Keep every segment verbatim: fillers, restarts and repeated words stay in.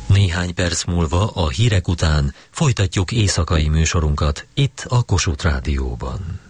Néhány perc múlva a hírek után folytatjuk éjszakai műsorunkat itt a Kossuth Rádióban.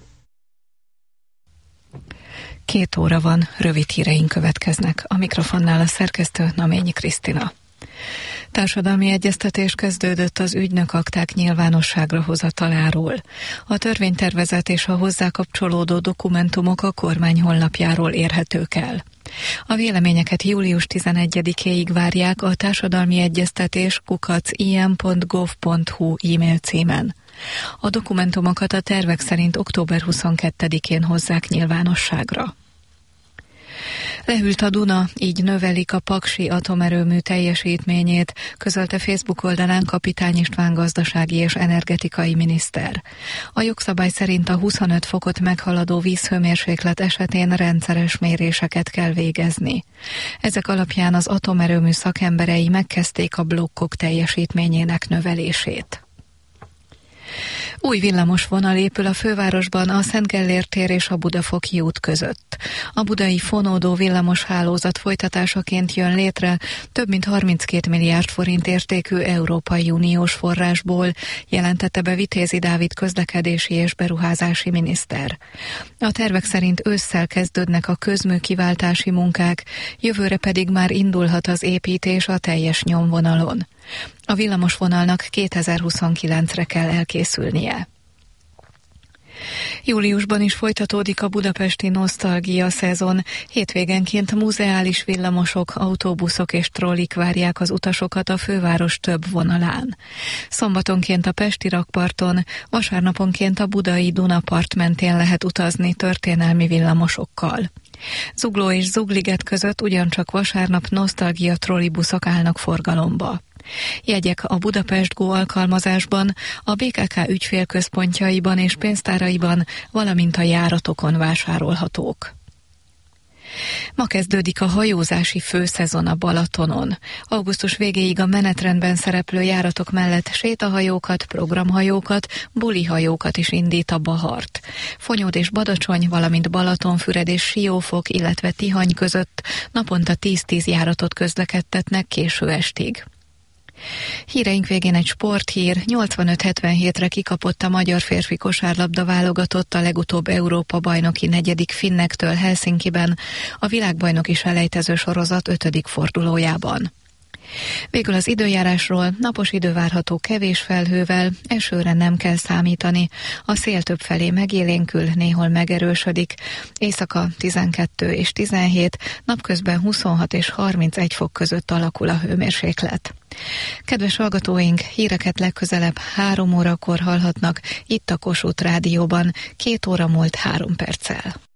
Két óra van, rövid híreink következnek. A mikrofonnál a szerkesztő Naményi Krisztina. Társadalmi egyeztetés kezdődött az ügynök akták nyilvánosságra hozataláról. A törvénytervezet és a hozzá kapcsolódó dokumentumok a kormány honlapjáról érhetők el. A véleményeket július tizenegyedikéig várják a társadalmi egyeztetés kukac i em pont gov pont hu e-mail címen. A dokumentumokat a tervek szerint október huszonkettedikén hozzák nyilvánosságra. Lehűlt a Duna, így növelik a paksi atomerőmű teljesítményét, közölte Facebook oldalán Kapitány István gazdasági és energetikai miniszter. A jogszabály szerint a huszonöt fokot meghaladó vízhőmérséklet esetén rendszeres méréseket kell végezni. Ezek alapján az atomerőmű szakemberei megkezdték a blokkok teljesítményének növelését. Új villamosvonal épül a fővárosban a Szent Gellért tér és a Budafoki út között. A budai fonódó villamoshálózat folytatásaként jön létre több mint harminckét milliárd forint értékű Európai Uniós forrásból, jelentette be Vitézi Dávid közlekedési és beruházási miniszter. A tervek szerint ősszel kezdődnek a közműkiváltási munkák, jövőre pedig már indulhat az építés a teljes nyomvonalon. A villamosvonalnak kétezer-huszonkilencre kell elkészülnie. Júliusban is folytatódik a budapesti nosztalgia szezon. Hétvégenként muzeális villamosok, autóbuszok és trollik várják az utasokat a főváros több vonalán. Szombatonként a pesti rakparton, vasárnaponként a budai Dunapart mentén lehet utazni történelmi villamosokkal. Zugló és Zugliget között ugyancsak vasárnap nosztalgia trollibuszok állnak forgalomba. Jegyek a Budapest Go alkalmazásban, a bé ká ká ügyfélközpontjaiban és pénztáraiban, valamint a járatokon vásárolhatók. Ma kezdődik a hajózási főszezon a Balatonon. Augusztus végéig a menetrendben szereplő járatok mellett sétahajókat, programhajókat, bulihajókat is indít a Bahart. Fonyód és Badacsony, valamint Balatonfüred és Siófok, illetve Tihany között naponta tíz-tíz járatot közlekedtetnek késő estig. Híreink végén egy sporthír. nyolcvanöt hetvenhétre kikapott a magyar férfi kosárlabda válogatott a legutóbb Európa-bajnoki negyedik finnektől Helsinkiben, a világbajnoki selejtező sorozat ötödik fordulójában. Végül az időjárásról: napos idő várható kevés felhővel, esőre nem kell számítani, a szél többfelé megélénkül, néhol megerősödik, éjszaka tizenkettő és tizenhét, napközben huszonhat és harmincegy fok között alakul a hőmérséklet. Kedves hallgatóink, híreket legközelebb három órakor hallhatnak itt a Kossuth Rádióban, két óra múlt három perccel.